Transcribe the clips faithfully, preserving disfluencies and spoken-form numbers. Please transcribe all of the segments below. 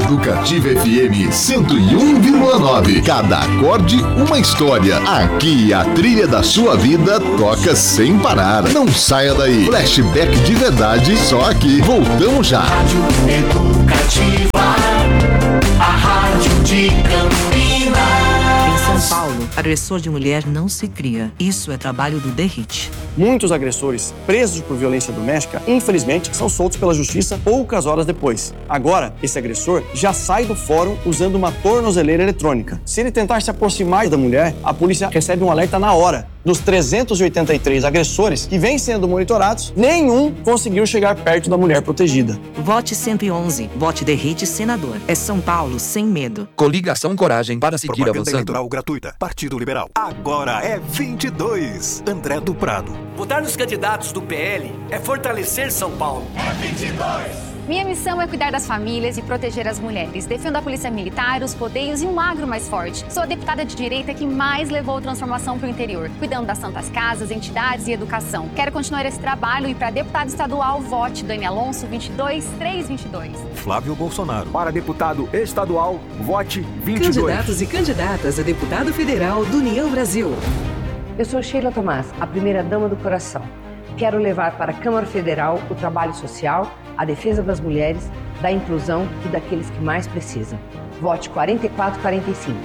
Educativa F M cento e um vírgula nove. Cada acorde, uma história. Aqui a trilha da sua vida toca sem parar. Não saia daí. Flashback de verdade, só aqui. Voltamos já. Rádio Educativa, a rádio de Campinas. Em São Paulo, agressor de mulher não se cria. Isso é trabalho do DERIT. Muitos agressores presos por violência doméstica, infelizmente, são soltos pela justiça poucas horas depois. Agora, esse agressor já sai do fórum usando uma tornozeleira eletrônica. Se ele tentar se aproximar da mulher, a polícia recebe um alerta na hora. Dos trezentos e oitenta e três agressores que vêm sendo monitorados, nenhum conseguiu chegar perto da mulher protegida. Vote cento e onze. Vote DERIT senador. É São Paulo sem medo. Coligação Coragem para seguir Propaganda avançando. eleitoral gratuita. Partido Liberal. Agora é vinte e dois. André do Prado. Votar nos candidatos do P L é fortalecer São Paulo. É vinte e dois. Minha missão é cuidar das famílias e proteger as mulheres. Defendo a polícia militar, os rodeios e um agro mais forte. Sou a deputada de direita que mais levou transformação para o interior, cuidando das santas casas, entidades e educação. Quero continuar esse trabalho e para deputado estadual, vote Dani Alonso vinte e dois, três vinte e dois. Flávio Bolsonaro. Para deputado estadual, vote vinte e dois. Candidatos e candidatas a deputado federal do União Brasil. Eu sou Sheila Tomás, a primeira-dama do coração. Quero levar para a Câmara Federal o trabalho social, a defesa das mulheres, da inclusão e daqueles que mais precisam. Vote quarenta e quatro quarenta e cinco.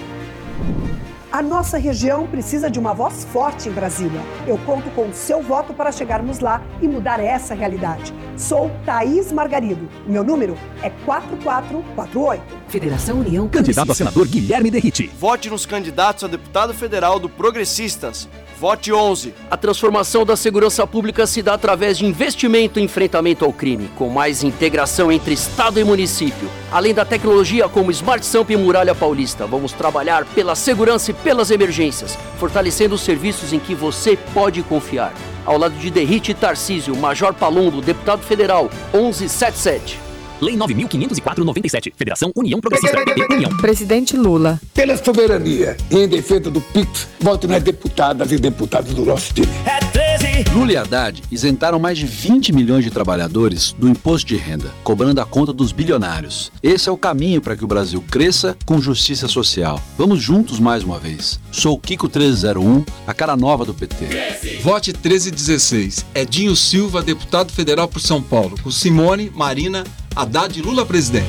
A nossa região precisa de uma voz forte em Brasília. Eu conto com o seu voto para chegarmos lá e mudar essa realidade. Sou Thaís Margarido. O meu número é quatro quatro quatro oito. Federação União. Candidato a senador Guilherme Derriti. Vote nos candidatos a deputado federal do Progressistas. Vote onze. A transformação da segurança pública se dá através de investimento e enfrentamento ao crime, com mais integração entre Estado e município. Além da tecnologia como Smart Samp e Muralha Paulista, vamos trabalhar pela segurança e pelas emergências, fortalecendo os serviços em que você pode confiar. Ao lado de Derriti Tarcísio, Major Palumbo, deputado federal, onze setenta e sete. Lei nove mil quinhentos e quatro noventa e sete. Federação União Progressista e União. Presidente Lula. Pela soberania e em defesa do P I X, voto nas deputadas e deputados do nosso time. É treze. Lula e Haddad isentaram mais de vinte milhões de trabalhadores do imposto de renda, cobrando a conta dos bilionários. Esse é o caminho para que o Brasil cresça com justiça social. Vamos juntos mais uma vez. Sou o Kiko treze zero um, a cara nova do P T. treze. Vote treze dezesseis. Edinho Silva, deputado federal por São Paulo, com Simone, Marina, Haddad e Lula presidente.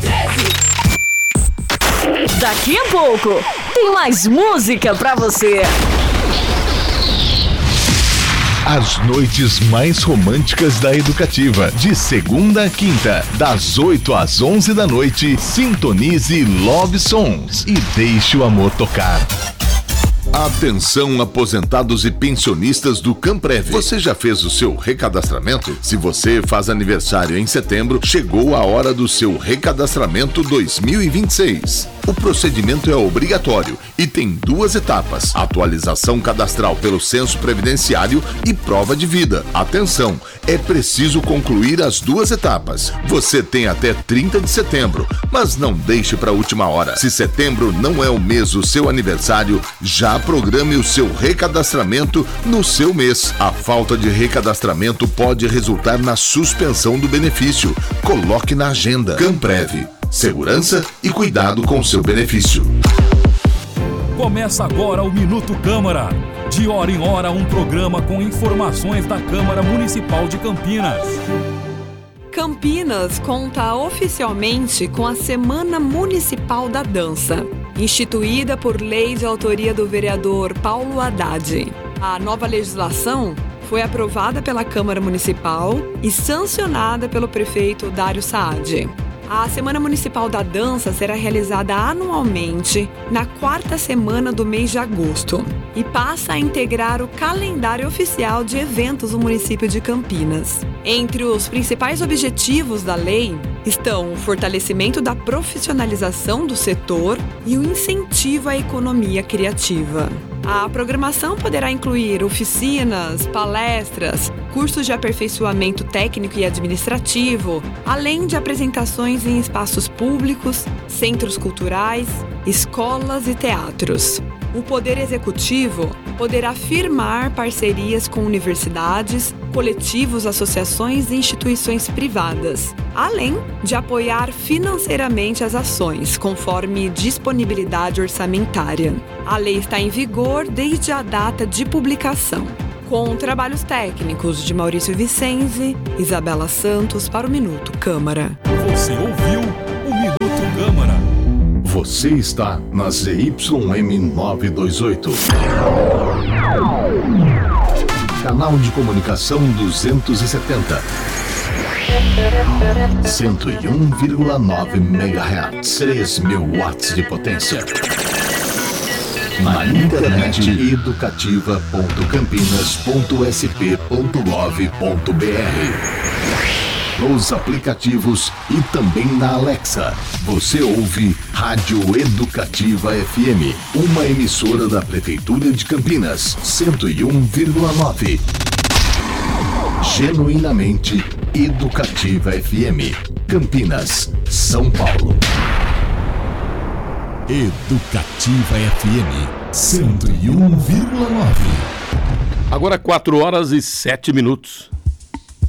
Daqui a pouco tem mais música pra você. As noites mais românticas da Educativa, de segunda a quinta, das oito às onze da noite, sintonize Love Songs e deixe o amor tocar. Atenção, aposentados e pensionistas do Camprev. Você já fez o seu recadastramento? Se você faz aniversário em setembro, chegou a hora do seu recadastramento dois mil e vinte e seis. O procedimento é obrigatório e tem duas etapas: atualização cadastral pelo censo previdenciário e prova de vida. Atenção, é preciso concluir as duas etapas. Você tem até trinta de setembro, mas não deixe para a última hora. Se setembro não é o mês do seu aniversário, já programe o seu recadastramento no seu mês. A falta de recadastramento pode resultar na suspensão do benefício. Coloque na agenda. Camprev. Segurança e cuidado com seu benefício. Começa agora o Minuto Câmara. De hora em hora, um programa com informações da Câmara Municipal de Campinas. Campinas conta oficialmente com a Semana Municipal da Dança, instituída por lei de autoria do vereador Paulo Haddad. A nova legislação foi aprovada pela Câmara Municipal e sancionada pelo prefeito Dário Saad. A Semana Municipal da Dança será realizada anualmente na quarta semana do mês de agosto e passa a integrar o calendário oficial de eventos do município de Campinas. Entre os principais objetivos da lei estão o fortalecimento da profissionalização do setor e o incentivo à economia criativa. A programação poderá incluir oficinas, palestras, cursos de aperfeiçoamento técnico e administrativo, além de apresentações em espaços públicos, centros culturais, escolas e teatros. O Poder Executivo poderá firmar parcerias com universidades, coletivos, associações e instituições privadas, além de apoiar financeiramente as ações, conforme disponibilidade orçamentária. A lei está em vigor desde a data de publicação, com trabalhos técnicos de Maurício Vicenzi, Isabela Santos para o Minuto Câmara. Você ouviu o Minuto Câmara. Você está na Z Y M novecentos e vinte e oito. Canal de comunicação duzentos e setenta. cento e um vírgula nove megahertz. três mil watts de potência. Na internet educativa ponto campinas ponto s p ponto gov ponto b r. Nos aplicativos e também na Alexa. Você ouve Rádio Educativa F M, uma emissora da Prefeitura de Campinas, cento e um vírgula nove. Genuinamente Educativa F M, Campinas, São Paulo. Educativa F M cento e um vírgula nove. Agora quatro horas e sete minutos.